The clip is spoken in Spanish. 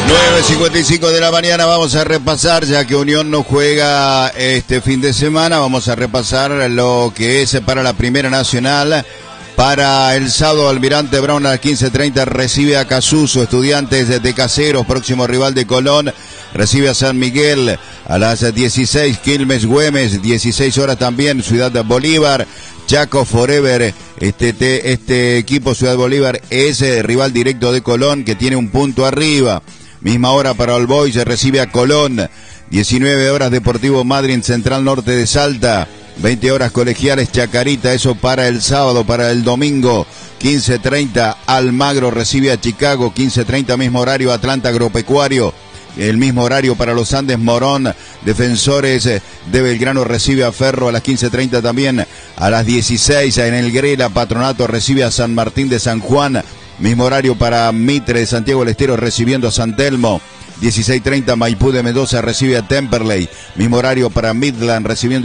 9:55 de la mañana, vamos a repasar, ya que Unión no juega este fin de semana, vamos a repasar lo que es para la Primera Nacional. Para el sábado, Almirante Brown a las 15:30 recibe a Casuso. Estudiantes de Caseros, próximo rival de Colón, recibe a San Miguel. A las 16, Quilmes Güemes, 16 horas también, Ciudad Bolívar. Chaco Forever, este equipo Ciudad Bolívar es rival directo de Colón, que tiene un punto arriba. Misma hora para All Boys, recibe a Colón. 19 horas Deportivo Madryn, Central Norte de Salta. 20 horas Colegiales Chacarita, eso para el sábado. Para el domingo, 15:30 Almagro recibe a Chicago. 15:30 mismo horario Atlanta Agropecuario. El mismo horario para los Andes Morón. Defensores de Belgrano recibe a Ferro a las 15:30 también. A las 16 en el Grela Patronato recibe a San Martín de San Juan. Mismo horario para Mitre de Santiago del Estero recibiendo a San Telmo. 16:30 Maipú de Mendoza recibe a Temperley. Mismo horario para Midland recibiendo